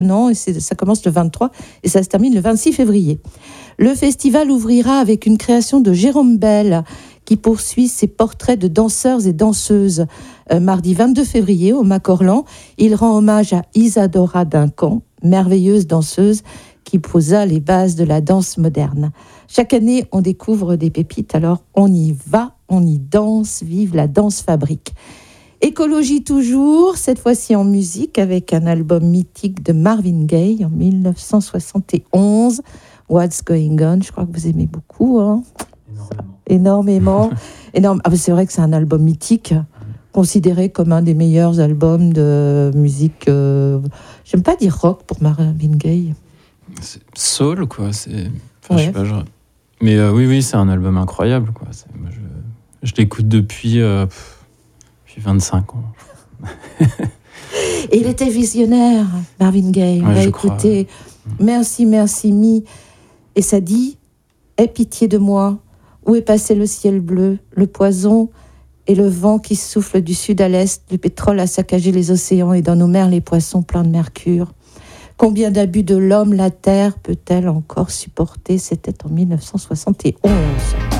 Non, et ça commence le 23 et ça se termine le 26 février. Le festival ouvrira avec une création de Jérôme Bell qui poursuit ses portraits de danseurs et danseuses. Mardi 22 février au Macorlan, il rend hommage à Isadora Duncan, merveilleuse danseuse qui posa les bases de la danse moderne. Chaque année, on découvre des pépites, alors on y va, on y danse, vive la danse fabrique. Écologie toujours, cette fois-ci en musique, avec un album mythique de Marvin Gaye en 1971, What's Going On, je crois que vous aimez beaucoup. Hein. Énormément. Ah, c'est vrai que c'est un album mythique, considéré comme un des meilleurs albums de musique, j'aime pas dire rock pour Marvin Gaye. C'est soul, quoi. C'est... Enfin, je sais pas, mais oui, c'est un album incroyable, quoi. Moi, je l'écoute depuis 25 ans. Et il était visionnaire, Marvin Gaye. On va écouter Merci, Mi. Et ça dit aie pitié de moi. Où est passé le ciel bleu, le poison et le vent qui souffle du sud à l'est? Le pétrole a saccagé les océans et dans nos mers les poissons pleins de mercure. Combien d'abus de l'homme la terre peut-elle encore supporter? C'était en 1971.